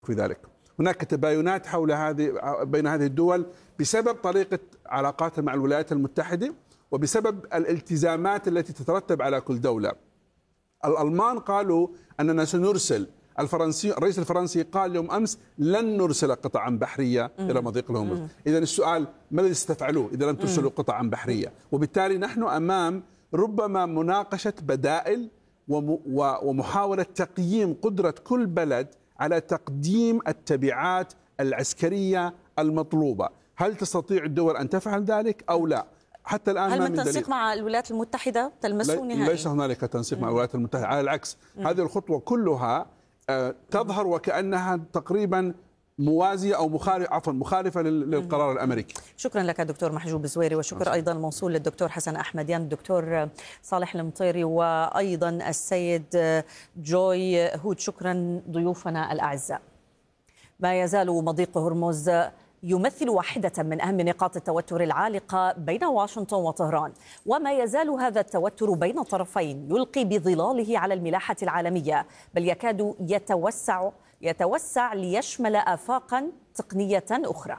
في ذلك. هناك تباينات حول بين هذه الدول بسبب طريقة علاقاتها مع الولايات المتحدة وبسبب الالتزامات التي تترتب على كل دولة. الألمان قالوا أننا سنرسل، الرئيس الفرنسي قال يوم أمس لن نرسل قطعا بحرية إلى مضيق الهرمز. إذا السؤال ما الذي ستفعلوه إذا لم ترسلوا قطعا بحرية؟ وبالتالي نحن أمام ربما مناقشة بدائل ومحاولة تقييم قدرة كل بلد على تقديم التبعات العسكرية المطلوبة. هل تستطيع الدول أن تفعل ذلك أو لا؟ حتى الآن هل ما من تنسيق مع الولايات المتحدة تلمسه نهائيا؟ ليس هنالك تنسيق مع الولايات المتحدة، على العكس. هذه الخطوة كلها تظهر وكأنها تقريبا موازية أو مخالفة للقرار الأمريكي. شكرا لك دكتور محجوب الزويري، وشكر أيضا موصول للدكتور حسن أحمديان، الدكتور صالح المطيري، وأيضا السيد جوي هود. شكرا ضيوفنا الأعزاء. ما يزال مضيق هرمز يمثل واحدة من أهم نقاط التوتر العالقة بين واشنطن وطهران، وما يزال هذا التوتر بين الطرفين يلقي بظلاله على الملاحة العالمية، بل يكاد يتوسع ليشمل آفاقا تقنية أخرى.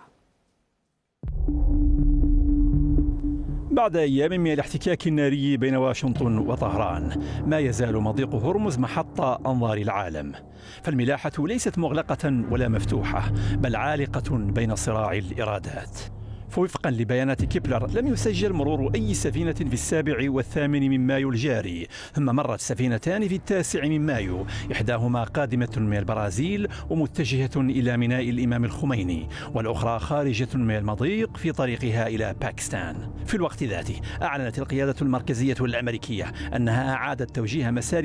بعد أيام من الاحتكاك الناري بين واشنطن وطهران، ما يزال مضيق هرمز محط أنظار العالم، فالملاحة ليست مغلقة ولا مفتوحة، بل عالقة بين صراع الإرادات. فوفقا لبيانات كيبلر لم يسجل مرور أي سفينة في 7 و8 من مايو الجاري، ثم مرت سفينتان في 9 من مايو، إحداهما قادمة من البرازيل ومتجهة إلى ميناء الإمام الخميني، والأخرى خارجة من المضيق في طريقها إلى باكستان. في الوقت ذاته أعلنت القيادة المركزية الأمريكية أنها أعادت توجيه مسار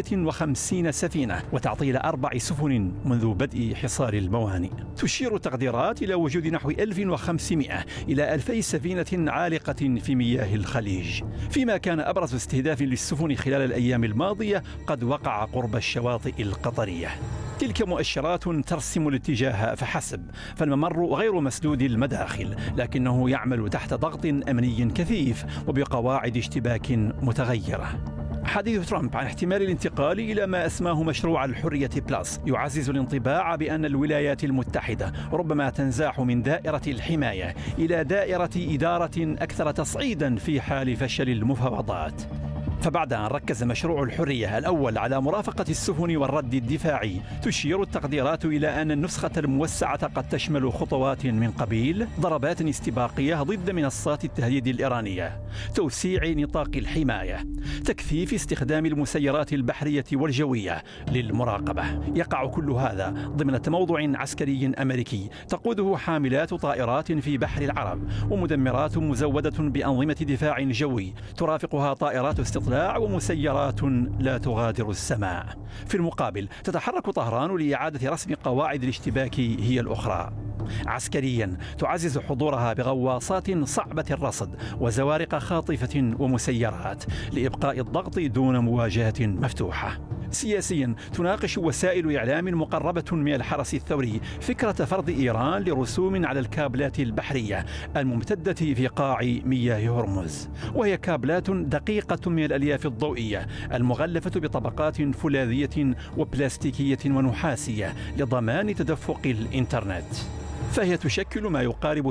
58 سفينة وتعطيل 4 سفن منذ بدء حصار الموانئ. تشير التقديرات إلى وجود نحو 1500 إلى 2000 سفينة عالقة في مياه الخليج، فيما كان أبرز استهداف للسفن خلال الأيام الماضية قد وقع قرب الشواطئ القطرية. تلك مؤشرات ترسم الاتجاه فحسب، فالممر غير مسدود المداخل، لكنه يعمل تحت ضغط أمني كثيف وبقواعد اشتباك متغيرة. حديث ترامب عن احتمال الانتقال إلى ما أسماه مشروع الحرية بلس يعزز الانطباع بأن الولايات المتحدة ربما تنزاح من دائرة الحماية إلى دائرة إدارة أكثر تصعيدا في حال فشل المفاوضات. فبعد أن ركز مشروع الحرية الأول على مرافقة السفن والرد الدفاعي، تشير التقديرات إلى أن النسخة الموسعة قد تشمل خطوات من قبيل ضربات استباقية ضد منصات التهديد الإيرانية، توسيع نطاق الحماية، تكثيف استخدام المسيرات البحرية والجوية للمراقبة. يقع كل هذا ضمن تموضع عسكري أمريكي تقوده حاملات طائرات في بحر العرب ومدمرات مزودة بأنظمة دفاع جوي ترافقها طائرات استطلاع ومسيرات لا تغادر السماء. في المقابل تتحرك طهران لإعادة رسم قواعد الاشتباك هي الأخرى. عسكريا تعزز حضورها بغواصات صعبة الرصد وزوارق خاطفة ومسيرات لإبقاء الضغط دون مواجهة مفتوحة. سياسيا تناقش وسائل إعلام مقربة من الحرس الثوري فكرة فرض إيران لرسوم على الكابلات البحرية الممتدة في قاع مياه هرمز، وهي كابلات دقيقة من الألياف الضوئية المغلفة بطبقات فولاذية وبلاستيكية ونحاسية لضمان تدفق الإنترنت، فهي تشكل ما يقارب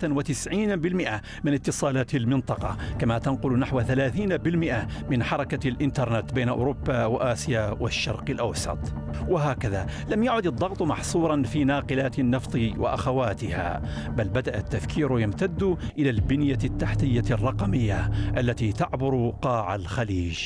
97% من اتصالات المنطقة، كما تنقل نحو 30% من حركة الإنترنت بين أوروبا وآسيا والشرق الأوسط. وهكذا لم يعد الضغط محصورا في ناقلات النفط وأخواتها، بل بدأ التفكير يمتد إلى البنية التحتية الرقمية التي تعبر قاع الخليج.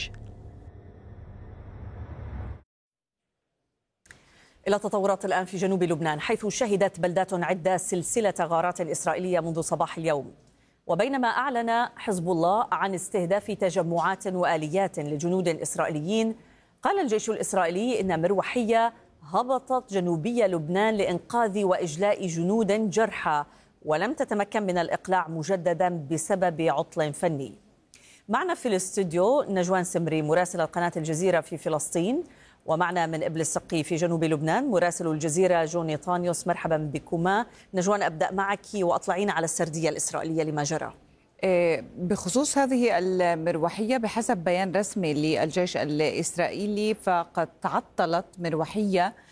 إلى تطورات الآن في جنوب لبنان، حيث شهدت بلدات عدة سلسلة غارات إسرائيلية منذ صباح اليوم. وبينما أعلن حزب الله عن استهداف تجمعات وآليات لجنود إسرائيليين، قال الجيش الإسرائيلي إن مروحية هبطت جنوبي لبنان لإنقاذ وإجلاء جنود جرحى، ولم تتمكن من الإقلاع مجددا بسبب عطل فني. معنا في الاستوديو نجوان سمري مراسل قناة الجزيرة في فلسطين، ومعنا من إبل السقي في جنوب لبنان مراسل الجزيرة جوني طانيوس. مرحبا بكما. نجوان، أبدأ معك وأطلعين على السردية الإسرائيلية لما جرى. بخصوص هذه المروحية، بحسب بيان رسمي للجيش الإسرائيلي فقد تعطلت مروحية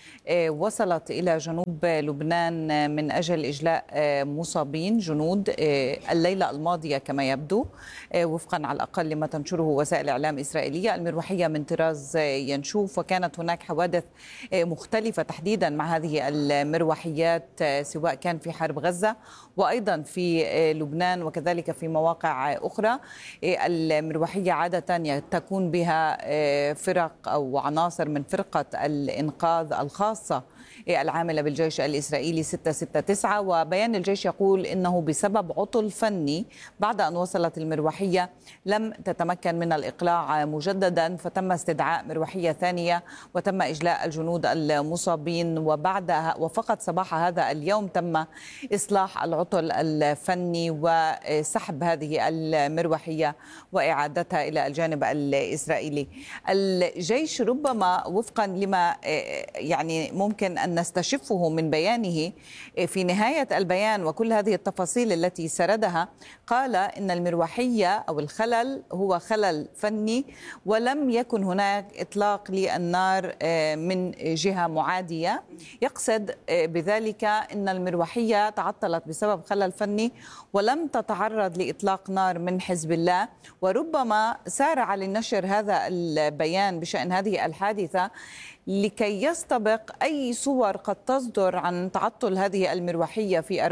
وصلت إلى جنوب لبنان من أجل إجلاء مصابين جنود الليلة الماضية كما يبدو، وفقا على الأقل لما تنشره وسائل إعلام إسرائيلية. المروحية من طراز ينشوف، وكانت هناك حوادث مختلفة تحديدا مع هذه المروحيات سواء كان في حرب غزة وأيضا في لبنان وكذلك في مواقع أخرى. المروحية عادة تكون بها فرق أو عناصر من فرقة الإنقاذ الخاصة العاملة بالجيش الإسرائيلي 669. وبيان الجيش يقول إنه بسبب عطل فني بعد أن وصلت المروحية لم تتمكن من الإقلاع مجددا، فتم استدعاء مروحية ثانية وتم إجلاء الجنود المصابين، وفقط صباح هذا اليوم تم إصلاح العطل الفني وسحب هذه المروحية وإعادتها إلى الجانب الإسرائيلي. الجيش ربما وفقا لما يعني ممكن أن نستشفه من بيانه في نهاية البيان وكل هذه التفاصيل التي سردها، قال إن المروحية أو الخلل هو خلل فني ولم يكن هناك إطلاق للنار من جهة معادية. يقصد بذلك أن المروحية تعطلت بسبب خلل فني ولم تتعرض لإطلاق نار من حزب الله، وربما سارع لنشر هذا البيان بشأن هذه الحادثة لكي يستبق أي صور قد تصدر عن تعطل هذه المروحية في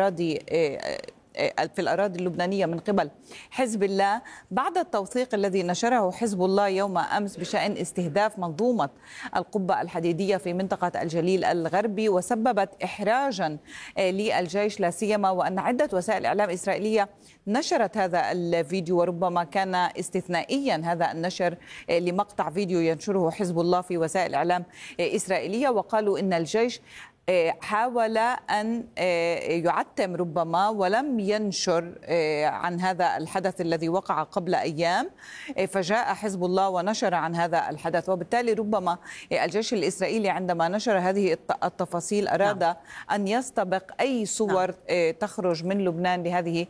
الأراضي اللبنانية من قبل حزب الله بعد التوثيق الذي نشره حزب الله يوم أمس بشأن استهداف منظومة القبة الحديدية في منطقة الجليل الغربي، وسببت إحراجا للجيش لا سيما وأن عدة وسائل إعلام إسرائيلية نشرت هذا الفيديو، وربما كان استثنائيا هذا النشر لمقطع فيديو ينشره حزب الله في وسائل إعلام إسرائيلية، وقالوا إن الجيش حاول أن يعتم ربما ولم ينشر عن هذا الحدث الذي وقع قبل أيام، فجاء حزب الله ونشر عن هذا الحدث. وبالتالي ربما الجيش الإسرائيلي عندما نشر هذه التفاصيل أراد أن يستبق أي صور تخرج من لبنان لهذه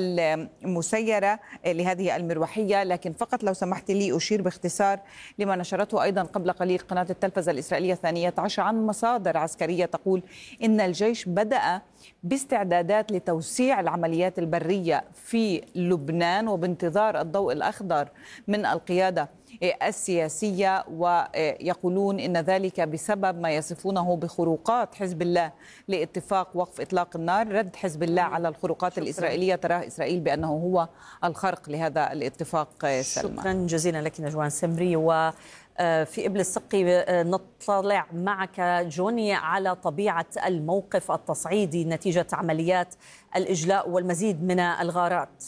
المسيرة لهذه المروحية. لكن فقط لو سمحت لي أشير باختصار لما نشرته أيضا قبل قليل قناة التلفزة الإسرائيلية 12 عن مصادر عسكرية تقول إن الجيش بدأ باستعدادات لتوسيع العمليات البرية في لبنان وبانتظار الضوء الأخضر من القيادة السياسية، ويقولون إن ذلك بسبب ما يصفونه بخروقات حزب الله لاتفاق وقف إطلاق النار. رد حزب الله على الخروقات الإسرائيلية تراه إسرائيل بأنه هو الخرق لهذا الاتفاق. سلمى، شكرا جزيلا لك نجوان سمري. وفي إبل السقي نطلع معك جوني على طبيعة الموقف التصعيدي نتيجة عمليات الإجلاء والمزيد من الغارات.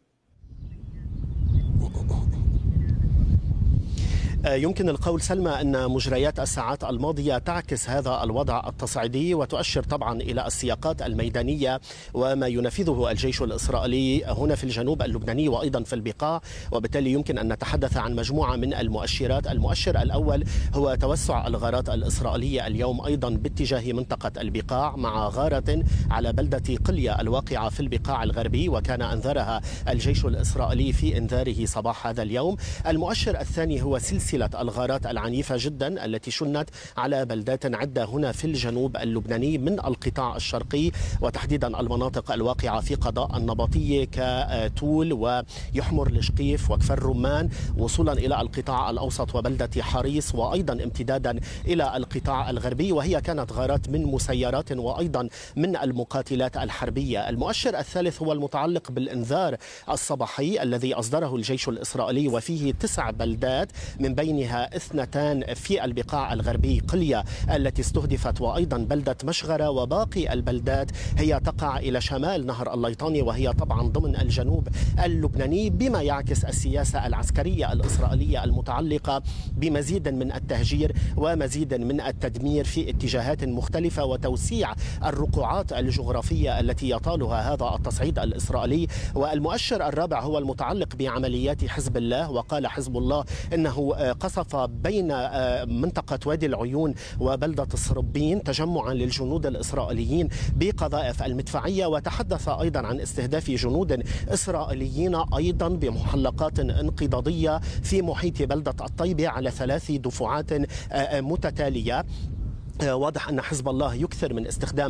يمكن القول سلمى أن مجريات الساعات الماضية تعكس هذا الوضع التصعيدي وتؤشر طبعا إلى السياقات الميدانية وما ينفذه الجيش الإسرائيلي هنا في الجنوب اللبناني وأيضا في البقاع، وبالتالي يمكن أن نتحدث عن مجموعة من المؤشرات. المؤشر الأول هو توسع الغارات الإسرائيلية اليوم أيضا باتجاه منطقة البقاع مع غارة على بلدة قلية الواقعة في البقاع الغربي، وكان أنذرها الجيش الإسرائيلي في إنذاره صباح هذا اليوم. المؤشر الثاني هو سلسلة الغارات العنيفة جدا التي شنت على بلدات عدة هنا في الجنوب اللبناني من القطاع الشرقي، وتحديدا المناطق الواقعة في قضاء النبطية كتول ويحمر الشقيف وكفر رمان، وصولا إلى القطاع الأوسط وبلدة حريص، وأيضا امتدادا إلى القطاع الغربي، وهي كانت غارات من مسيرات وأيضا من المقاتلات الحربية. المؤشر الثالث هو المتعلق بالإنذار الصباحي الذي أصدره الجيش الإسرائيلي، وفيه 9 بلدات من بينها 2 في البقاع الغربي قلية التي استهدفت، وأيضا بلدة مشغرة، وباقي البلدات هي تقع إلى شمال نهر الليطاني وهي طبعا ضمن الجنوب اللبناني، بما يعكس السياسة العسكرية الإسرائيلية المتعلقة بمزيد من التهجير ومزيد من التدمير في اتجاهات مختلفة وتوسيع الرقعات الجغرافية التي يطالها هذا التصعيد الإسرائيلي. والمؤشر الرابع هو المتعلق بعمليات حزب الله، وقال حزب الله إنه قصف بين منطقة وادي العيون وبلدة الصربين تجمعا للجنود الإسرائيليين بقذائف المدفعية، وتحدث أيضا عن استهداف جنود إسرائيليين أيضا بمحلقات انقضاضية في محيط بلدة الطيبة على 3 دفعات متتالية. واضح أن حزب الله يكثر من استخدام